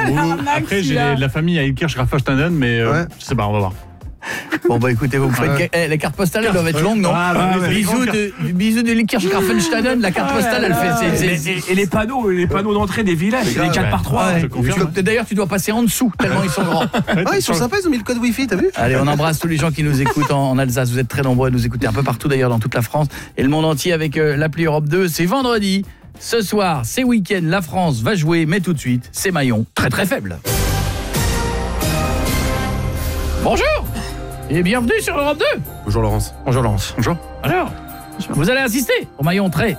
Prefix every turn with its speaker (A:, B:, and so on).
A: Après, j'ai la famille à Ilkirch-Grafenstaden, mais je sais pas, on va voir.
B: Bon bah écoutez, vous me faites les cartes postales elles doivent être longues, non? Bisous de Ilkirch-Grafenstaden, la carte postale elle fait
C: et les panneaux d'entrée des villages, les 4x3.
B: D'ailleurs, tu dois passer en dessous tellement ils sont grands.
D: Ils sont sympas, ils ont mis le code Wi-Fi, t'as vu?
B: Allez, on embrasse tous les gens qui nous écoutent en Alsace. Vous êtes très nombreux à nous écouter un peu partout d'ailleurs dans toute la France et le monde entier avec l'appli Europe 2. C'est vendredi. Ce soir, c'est week-end, la France va jouer, mais tout de suite, c'est maillon très très faible. Bonjour et bienvenue sur Europe 2.
D: Bonjour Laurence.
B: Bonjour Laurence.
A: Bonjour.
B: Alors, vous allez assister au maillon très